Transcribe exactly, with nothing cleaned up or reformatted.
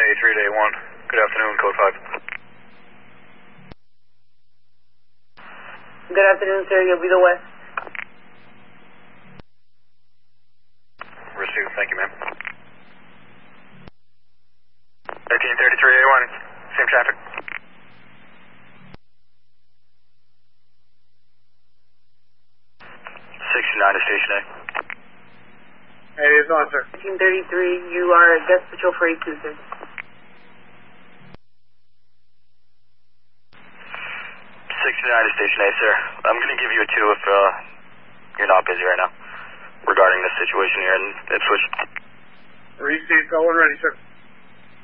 eighty-three to A one. Good afternoon, code five. Good afternoon, sir. You'll be the west. Received, thank you, ma'am. thirteen thirty-three A one, same traffic. sixty-nine to station A. Hey, it's on, sir. thirteen thirty-three, you are guest patrol for A two, sir. sixty-nine to station A, sir. I'm going to give you a two if uh, you're not busy right now regarding this situation here in Ipswich. Received, call and ready, sir.